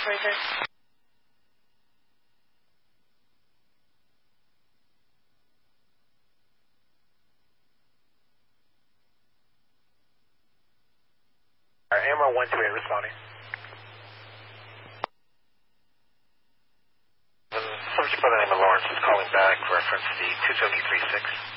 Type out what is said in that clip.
operator. AMRO 128 responding. The subject by the name of Lawrence is calling back, reference the 273.6.